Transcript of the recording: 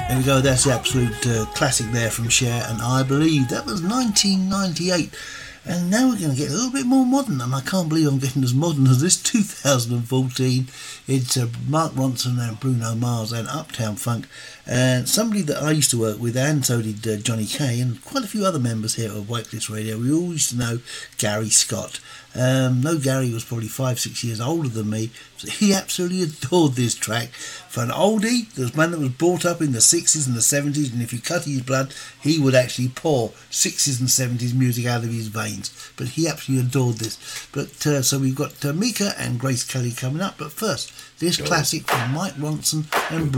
There we go, that's the absolute classic there from Cher, and I believe that was 1998. And now we're going to get a little bit more modern, and I can't believe I'm getting as modern as this 2014. It's Mark Ronson and Bruno Mars and Uptown Funk, and somebody that I used to work with, and so did Johnny Kay, and quite a few other members here at Whitelist Radio. We all used to know Gary Scott. No, Gary was probably 5-6 years older than me, so he absolutely adored this track. For an oldie, there was a man that was brought up in the 60s and the 70s, and if you cut his blood, he would actually pour 60s and 70s music out of his veins. But he absolutely adored this. But so we've got Mika and Grace Kelly coming up, but first, this classic from Mike Ronson and